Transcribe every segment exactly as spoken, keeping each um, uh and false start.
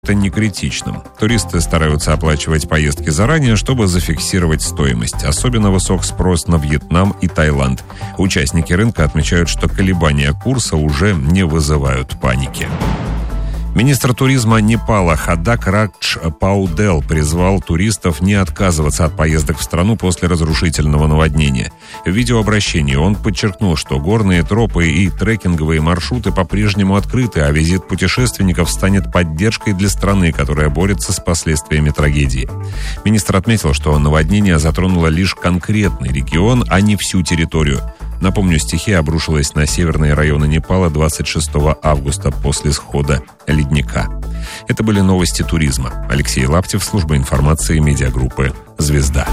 это не критичным. Туристы стараются оплачивать поездки заранее, чтобы зафиксировать стоимость. Особенно высок спрос на Вьетнам и Таиланд. Участники рынка отмечают, что колебания курса уже не вызывают паники. Министр туризма Непала Хадак Радж Паудел призвал туристов не отказываться от поездок в страну после разрушительного наводнения. В видеообращении он подчеркнул, что горные тропы и трекинговые маршруты по-прежнему открыты, а визит путешественников станет поддержкой для страны, которая борется с последствиями трагедии. Министр отметил, что наводнение затронуло лишь конкретный регион, а не всю территорию. Напомню, стихия обрушилась на северные районы Непала двадцать шестого августа после схода ледника. Это были новости туризма. Алексей Лаптев, служба информации медиагруппы «Звезда».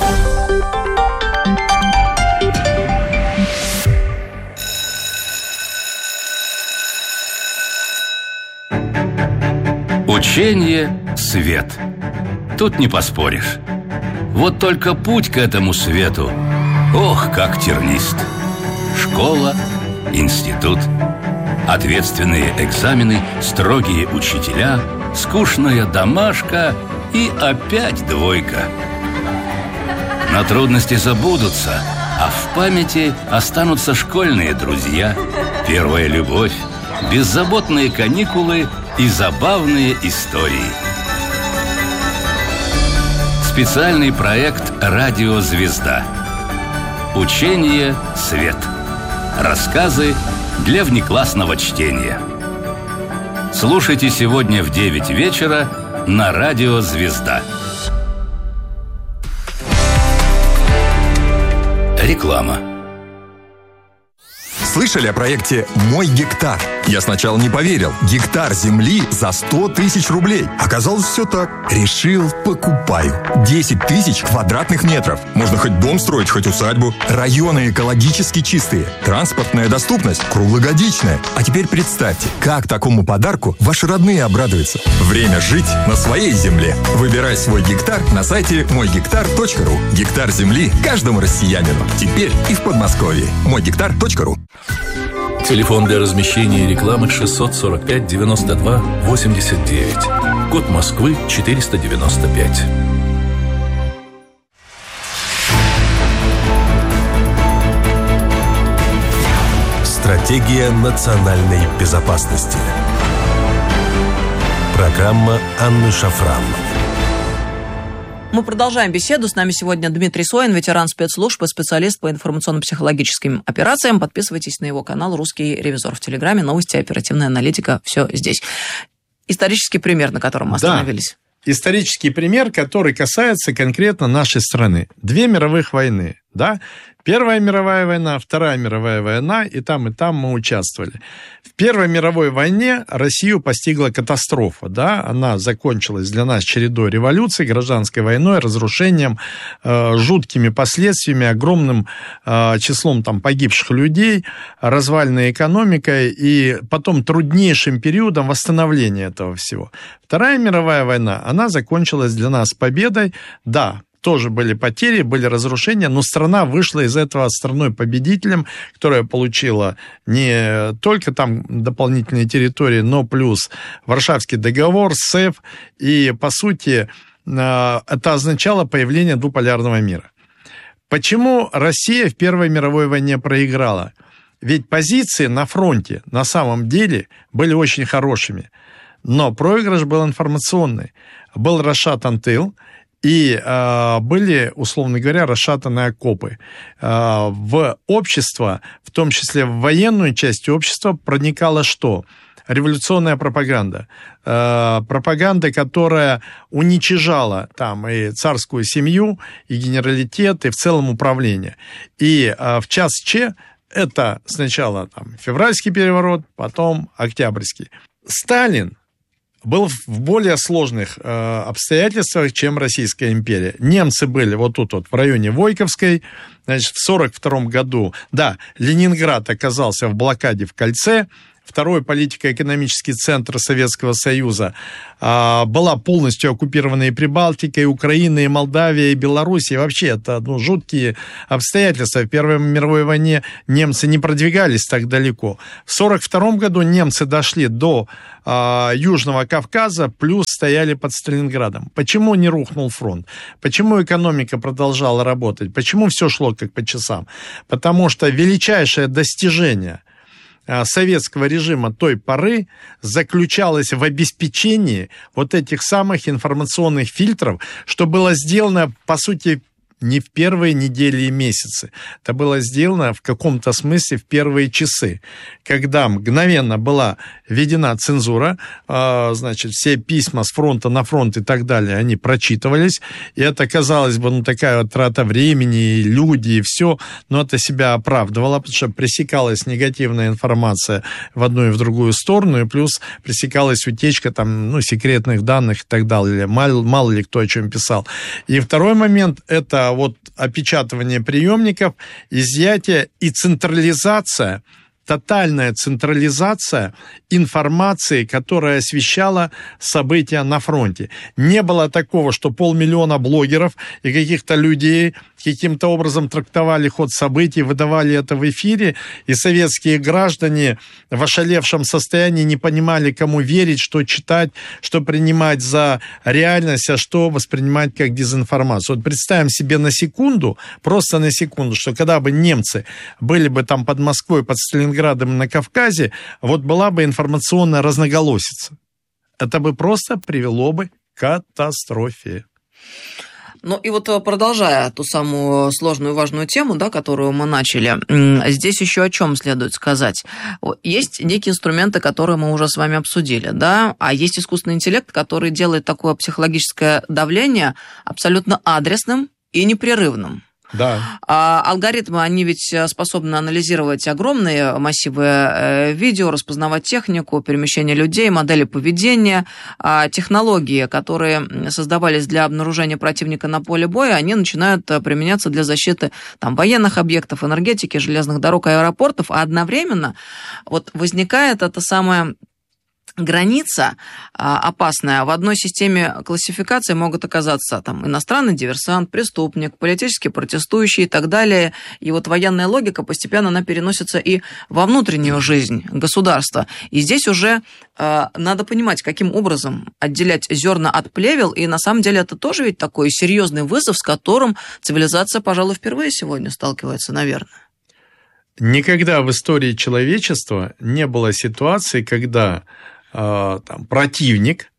Учение — свет. Тут не поспоришь. Вот только путь к этому свету, ох, как тернист. Школа, институт, ответственные экзамены, строгие учителя, скучная домашка и опять двойка. Но трудности забудутся, а в памяти останутся школьные друзья, первая любовь, беззаботные каникулы и забавные истории. Специальный проект «Радио Звезда». Учение «Свет». Рассказы для внеклассного чтения. Слушайте сегодня в девять вечера на радио «Звезда». Реклама. Слышали о проекте «Мой гектар»? Я сначала не поверил. Гектар земли за сто тысяч рублей. Оказалось, все так. Решил, покупаю. десять тысяч квадратных метров. Можно хоть дом строить, хоть усадьбу. Районы экологически чистые. Транспортная доступность круглогодичная. А теперь представьте, как такому подарку ваши родные обрадуются. Время жить на своей земле. Выбирай свой гектар на сайте мой гектар точка ру. Гектар земли каждому россиянину. Теперь и в Подмосковье. мой гектар точка ру. Телефон для размещения рекламы шестьсот сорок пять девяносто два восемьдесят девять. Код Москвы четыреста девяносто пять. Стратегия национальной безопасности. Программа Анны Шафран. Мы продолжаем беседу. С нами сегодня Дмитрий Соин, ветеран спецслужб и специалист по информационно-психологическим операциям. Подписывайтесь на его канал «Русский ревизор» в Телеграме. Новости, оперативная аналитика. Все здесь. Исторический пример, на котором мы остановились. Да. Исторический пример, который касается конкретно нашей страны. Две мировых войны. Да? Первая мировая война, Вторая мировая война, и там, и там мы участвовали. В Первой мировой войне Россию постигла катастрофа. Да? Она закончилась для нас чередой революций, гражданской войной, разрушением, э, жуткими последствиями, огромным э, числом там, погибших людей, развальной экономикой и потом труднейшим периодом восстановления этого всего. Вторая мировая война, она закончилась для нас победой, да, тоже были потери, были разрушения, но страна вышла из этого страной-победителем, которая получила не только там дополнительные территории, но плюс Варшавский договор, СЭФ, и, по сути, это означало появление двуполярного мира. Почему Россия в Первой мировой войне проиграла? Ведь позиции на фронте на самом деле были очень хорошими, но проигрыш был информационный. Был расшатан тыл, и э, были, условно говоря, расшатаны окопы. Э, в общество, в том числе в военную часть общества, проникала что? Революционная пропаганда. Э, пропаганда, которая уничижала там и царскую семью, и генералитет, и в целом управление. И э, в час Ч это сначала там, февральский переворот, потом октябрьский. Сталин был в более сложных э, обстоятельствах, чем Российская империя. Немцы были вот тут вот в районе Войковской, значит, в сорок втором году, да, Ленинград оказался в блокаде в кольце, второй политико-экономический центр Советского Союза, была полностью оккупирована и Прибалтика, и Украина, и Молдавия, и Беларусь. И вообще это ну, жуткие обстоятельства. В Первой мировой войне немцы не продвигались так далеко. В сорок втором году немцы дошли до э, Южного Кавказа, плюс стояли под Сталинградом. Почему не рухнул фронт? Почему экономика продолжала работать? Почему все шло как по часам? Потому что величайшее достижение советского режима той поры заключалось в обеспечении вот этих самых информационных фильтров, что было сделано, по сути, не в первые недели и месяцы. Это было сделано в каком-то смысле в первые часы, когда мгновенно была введена цензура, значит, все письма с фронта на фронт и так далее, они прочитывались, и это, казалось бы, ну, такая вот трата времени, и люди, и все, но это себя оправдывало, потому что пресекалась негативная информация в одну и в другую сторону, и плюс пресекалась утечка там, ну, секретных данных и так далее, мало, мало ли кто о чем писал. И второй момент – это вот опечатывание приемников, изъятие и централизация, тотальная централизация информации, которая освещала события на фронте. Не было такого, что полмиллиона блогеров и каких-то людей каким-то образом трактовали ход событий, выдавали это в эфире, и советские граждане в ошалевшем состоянии не понимали, кому верить, что читать, что принимать за реальность, а что воспринимать как дезинформацию. Вот представим себе на секунду, просто на секунду, что когда бы немцы были бы там под Москвой, под Сталинградом на Кавказе, вот была бы информационная разноголосица. Это бы просто привело бы к катастрофе. Ну и вот продолжая ту самую сложную важную тему, да, которую мы начали, здесь еще о чем следует сказать. Есть некие инструменты, которые мы уже с вами обсудили, да, а есть искусственный интеллект, который делает такое психологическое давление абсолютно адресным и непрерывным. Да. А алгоритмы, они ведь способны анализировать огромные массивы видео, распознавать технику, перемещение людей, модели поведения. А технологии, которые создавались для обнаружения противника на поле боя, они начинают применяться для защиты там, военных объектов, энергетики, железных дорог, аэропортов, а одновременно вот возникает это самое... граница опасная. В одной системе классификации могут оказаться там, иностранный диверсант, преступник, политически протестующий и так далее. И вот военная логика постепенно она переносится и во внутреннюю жизнь государства. И здесь уже э, надо понимать, каким образом отделять зерна от плевел. И на самом деле это тоже ведь такой серьезный вызов, с которым цивилизация, пожалуй, впервые сегодня сталкивается, наверное. Никогда в истории человечества не было ситуации, когда там, противник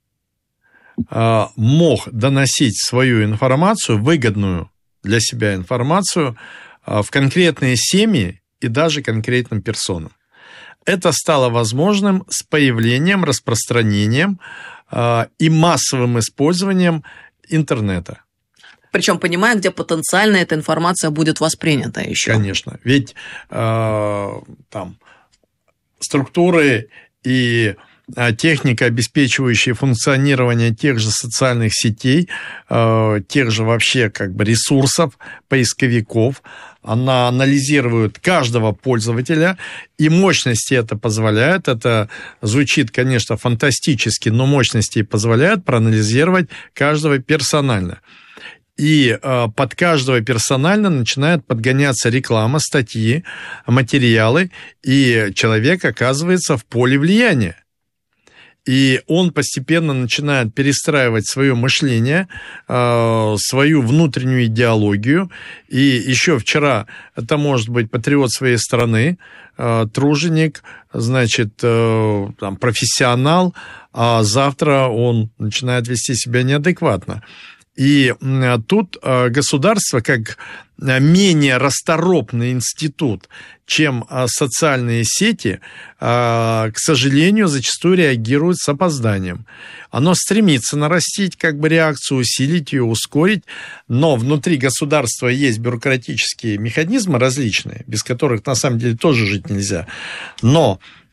мог доносить свою информацию, выгодную для себя информацию, в конкретные семьи и даже конкретным персонам. Это стало возможным с появлением, распространением и массовым использованием интернета. Причем понимая, где потенциально эта информация будет воспринята еще. Конечно. Ведь э, там структуры и техника, обеспечивающая функционирование тех же социальных сетей, э, тех же вообще как бы ресурсов, поисковиков, она анализирует каждого пользователя, и мощности это позволяет, это звучит, конечно, фантастически, но мощности позволяют проанализировать каждого персонально. И э, под каждого персонально начинает подгоняться реклама, статьи, материалы, и человек оказывается в поле влияния. И он постепенно начинает перестраивать свое мышление, свою внутреннюю идеологию. И еще вчера это может быть патриот своей страны, труженик, значит, там, профессионал, а завтра он начинает вести себя неадекватно. И тут государство, как менее расторопный институт, чем социальные сети, к сожалению, зачастую реагирует с опозданием. Оно стремится нарастить как бы реакцию, усилить ее, ускорить, но внутри государства есть бюрократические механизмы различные, без которых на самом деле тоже жить нельзя. Но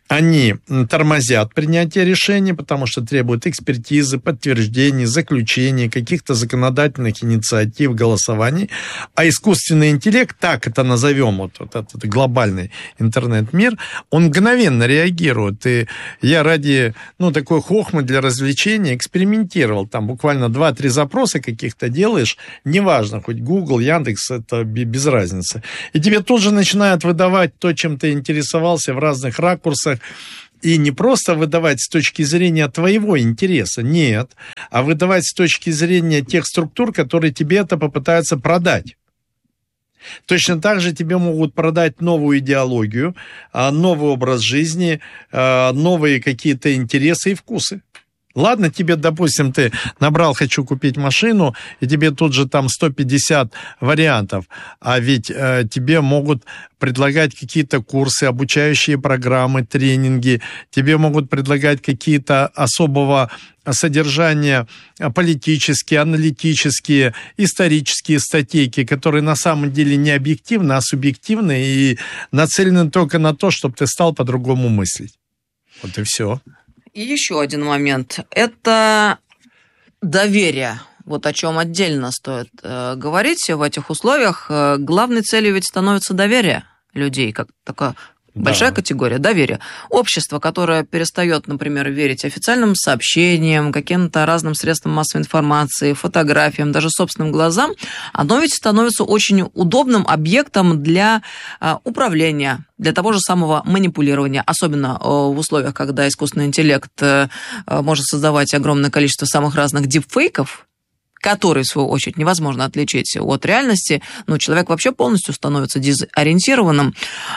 они тормозят принятие решений, потому что требуют экспертизы, подтверждений, заключений, каких-то законодательных инициатив, голосований. А искусственный интеллект, так это назовем, вот, вот этот глобальный интернет-мир, он мгновенно реагирует. И я ради, ну, такой хохмы для развлечения экспериментировал. Там буквально два-три запроса каких-то делаешь, неважно, хоть Google, Яндекс, это без разницы. И тебе тут же начинают выдавать то, чем ты интересовался в разных ракурсах. И не просто выдавать с точки зрения твоего интереса, нет, а выдавать с точки зрения тех структур, которые тебе это попытаются продать. Точно так же тебе могут продать новую идеологию, новый образ жизни, новые какие-то интересы и вкусы. Ладно, тебе, допустим, ты набрал «хочу купить машину», и тебе тут же там сто пятьдесят вариантов, а ведь э, тебе могут предлагать какие-то курсы, обучающие программы, тренинги, тебе могут предлагать какие-то особого содержания политические, аналитические, исторические статейки, которые на самом деле не объективны, а субъективны и нацелены только на то, чтобы ты стал по-другому мыслить. Вот и все. И еще один момент – это доверие. Вот о чем отдельно стоит э, говорить в этих условиях. Э, главной целью ведь становится доверие людей, как такая большая да. категория доверия. Общество, которое перестает, например, верить официальным сообщениям, каким-то разным средствам массовой информации, фотографиям, даже собственным глазам, оно ведь становится очень удобным объектом для э, управления, для того же самого манипулирования, особенно в условиях, когда искусственный интеллект может создавать огромное количество самых разных дипфейков, которые, в свою очередь, невозможно отличить от реальности, но человек вообще полностью становится дезориентированным.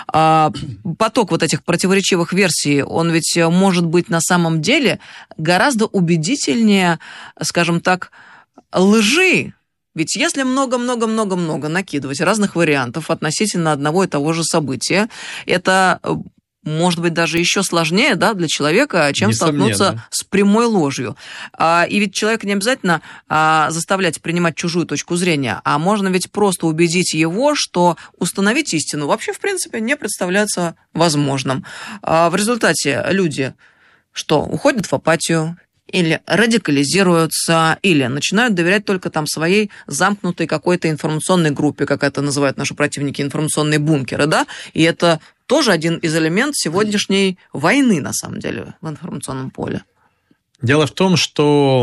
Поток вот этих противоречивых версий, он ведь может быть на самом деле гораздо убедительнее, скажем так, лжи. Ведь если много-много-много-много накидывать разных вариантов относительно одного и того же события, это может быть даже еще сложнее, да, для человека, чем Несомненно. столкнуться с прямой ложью. И ведь человека не обязательно заставлять принимать чужую точку зрения, а можно ведь просто убедить его, что установить истину вообще, в принципе, не представляется возможным. В результате люди что, уходят в апатию, или радикализируются, или начинают доверять только там своей замкнутой какой-то информационной группе, как это называют наши противники, информационные бункеры, да, и это тоже один из элементов сегодняшней войны, на самом деле, в информационном поле. Дело в том, что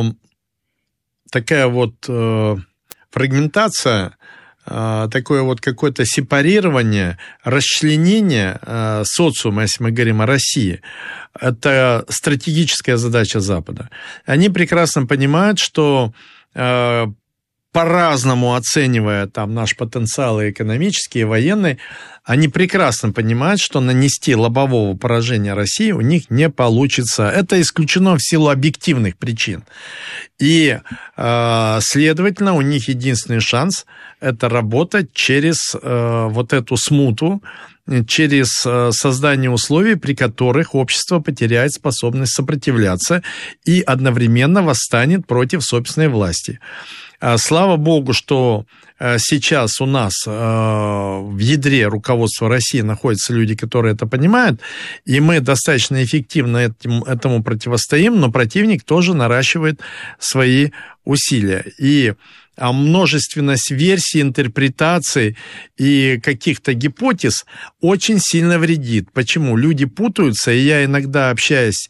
такая вот э, фрагментация, э, такое вот какое-то сепарирование, расчленение э, социума, если мы говорим о России, это стратегическая задача Запада. Они прекрасно понимают, что э, по-разному оценивая там наш потенциал и экономический, и военный, они прекрасно понимают, что нанести лобового поражения России у них не получится. Это исключено в силу объективных причин. И, э, следовательно, у них единственный шанс – это работать через э, вот эту смуту, через создание условий, при которых общество потеряет способность сопротивляться и одновременно восстанет против собственной власти. Слава богу, что сейчас у нас в ядре руководства России находятся люди, которые это понимают, и мы достаточно эффективно этим, этому противостоим, но противник тоже наращивает свои усилия. И а множественность версий, интерпретаций и каких-то гипотез очень сильно вредит. Почему? Люди путаются, и я иногда общаюсь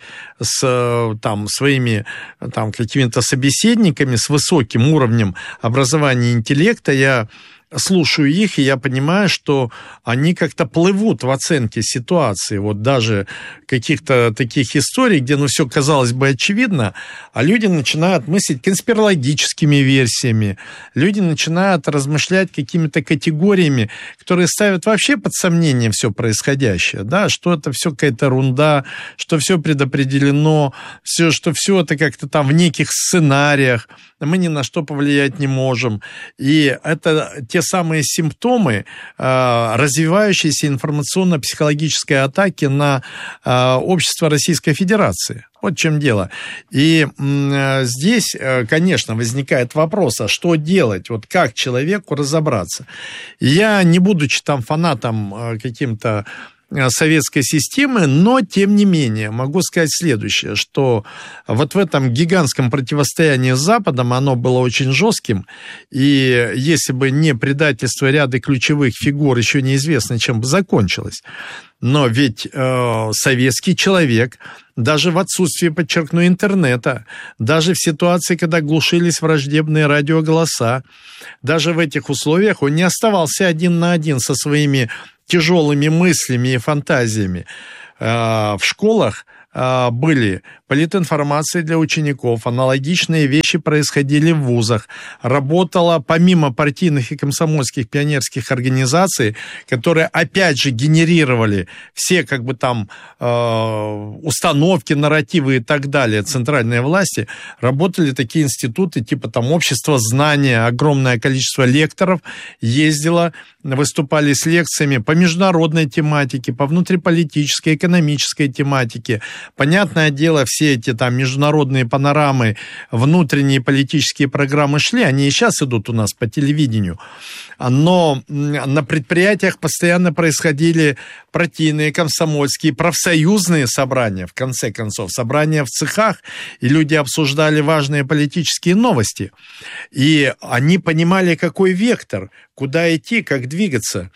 с там, своими там, какими-то собеседниками с высоким уровнем образования и интеллекта, я слушаю их, и я понимаю, что они как-то плывут в оценке ситуации, вот даже каких-то таких историй, где, ну, все казалось бы очевидно, а люди начинают мыслить конспирологическими версиями, люди начинают размышлять какими-то категориями, которые ставят вообще под сомнение все происходящее, да, что это все какая-то ерунда, что все предопределено, все, что все это как-то там в неких сценариях, мы ни на что повлиять не можем. И это те самые симптомы э, развивающейся информационно-психологической атаки на э, общество Российской Федерации. Вот в чем дело. И э, здесь, э, конечно, возникает вопрос, а что делать? Вот как человеку разобраться? Я, не будучи там фанатом э, каким-то советской системы, но, тем не менее, могу сказать следующее, что вот в этом гигантском противостоянии с Западом оно было очень жестким, и если бы не предательство ряда ключевых фигур, еще неизвестно, чем бы закончилось. Но ведь э, советский человек, даже в отсутствии, подчеркну, интернета, даже в ситуации, когда глушились враждебные радиоголоса, даже в этих условиях он не оставался один на один со своими тяжелыми мыслями и фантазиями. Э, в школах э, были политинформации для учеников, аналогичные вещи происходили в вузах. Работала помимо партийных и комсомольских пионерских организаций, которые опять же генерировали все как бы там э, установки, нарративы и так далее центральной власти, работали такие институты типа там общества знания, огромное количество лекторов ездило, выступали с лекциями по международной тематике, по внутриполитической, экономической тематике. Понятное дело, все эти там международные панорамы, внутренние политические программы шли, они и сейчас идут у нас по телевидению. Но на предприятиях постоянно происходили партийные, комсомольские, профсоюзные собрания, в конце концов, собрания в цехах, и люди обсуждали важные политические новости. И они понимали, какой вектор, куда идти, как двигаться.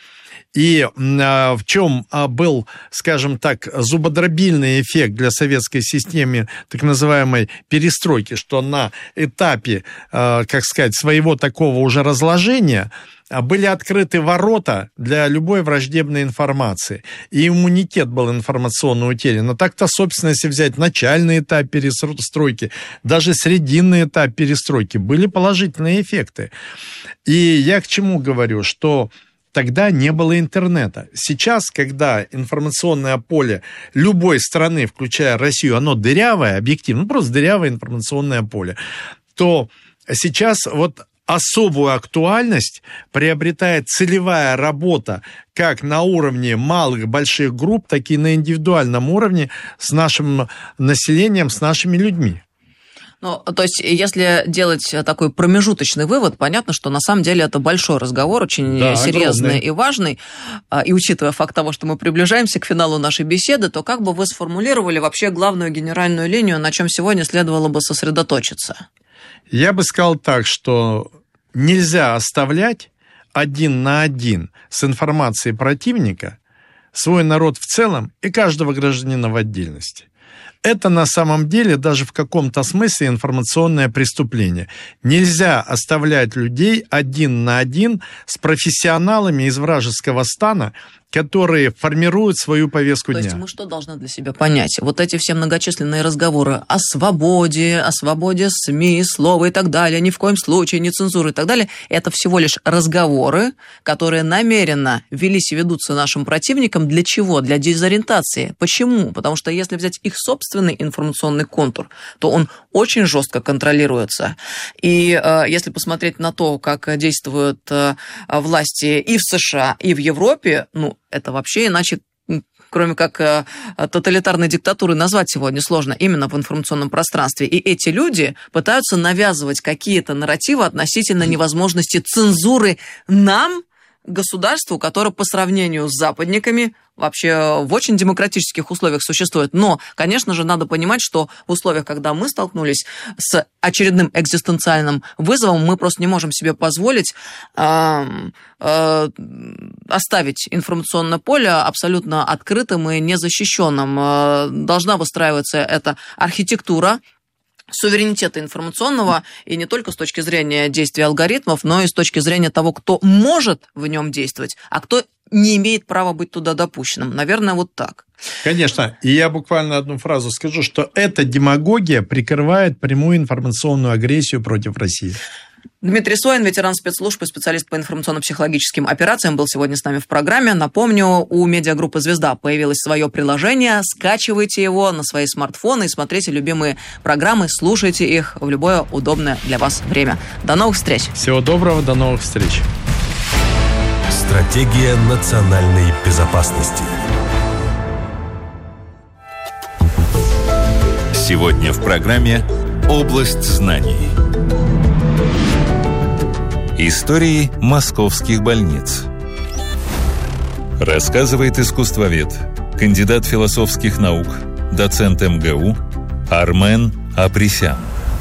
И а, в чем а, был, скажем так, зубодробильный эффект для советской системы так называемой перестройки, что на этапе, а, как сказать, своего такого уже разложения были открыты ворота для любой враждебной информации. И иммунитет был информационно утерян. Но так-то, собственно, если взять начальный этап перестройки, даже срединный этап перестройки, были положительные эффекты. И я к чему говорю, что тогда не было интернета. Сейчас, когда информационное поле любой страны, включая Россию, оно дырявое, объективно, ну, просто дырявое информационное поле, то сейчас вот особую актуальность приобретает целевая работа как на уровне малых, больших групп, так и на индивидуальном уровне с нашим населением, с нашими людьми. Ну, то есть, если делать такой промежуточный вывод, понятно, что на самом деле это большой разговор, очень да, серьезный огромный и важный. И учитывая факт того, что мы приближаемся к финалу нашей беседы, то как бы вы сформулировали вообще главную генеральную линию, на чем сегодня следовало бы сосредоточиться? Я бы сказал так, что нельзя оставлять один на один с информацией противника свой народ в целом и каждого гражданина в отдельности. Это на самом деле даже в каком-то смысле информационное преступление. Нельзя оставлять людей один на один с профессионалами из вражеского стана, которые формируют свою повестку дня. То есть мы что должны для себя понять? Вот эти все многочисленные разговоры о свободе, о свободе СМИ, слова и так далее, ни в коем случае не цензуры и так далее, это всего лишь разговоры, которые намеренно велись и ведутся нашим противникам. Для чего? Для дезориентации. Почему? Потому что если взять их собственный информационный контур, то он очень жестко контролируется. И э, если посмотреть на то, как действуют э, власти и в США, и в Европе, ну, это вообще иначе, кроме как э, тоталитарной диктатуры, назвать сегодня сложно именно в информационном пространстве. И эти люди пытаются навязывать какие-то нарративы относительно невозможности цензуры нам, государству, которое по сравнению с западниками вообще в очень демократических условиях существует. Но, конечно же, надо понимать, что в условиях, когда мы столкнулись с очередным экзистенциальным вызовом, мы просто не можем себе позволить э, э, оставить информационное поле абсолютно открытым и незащищенным. Э, должна выстраиваться эта архитектура суверенитета информационного, и не только с точки зрения действия алгоритмов, но и с точки зрения того, кто может в нем действовать, а кто не имеет права быть туда допущенным. Наверное, вот так. Конечно. И я буквально одну фразу скажу, что эта демагогия прикрывает прямую информационную агрессию против России. Дмитрий Соин, ветеран спецслужб и специалист по информационно-психологическим операциям, был сегодня с нами в программе. Напомню, у медиагруппы «Звезда» появилось свое приложение. Скачивайте его на свои смартфоны и смотрите любимые программы, слушайте их в любое удобное для вас время. До новых встреч! Всего доброго, до новых встреч! Стратегия национальной безопасности. Сегодня в программе «Область знаний». Истории московских больниц. Рассказывает искусствовед, кандидат философских наук, доцент эм гэ у Армен Апресян.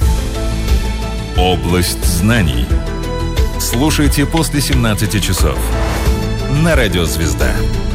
Область знаний. Слушайте после семнадцати часов на Радио Звезда.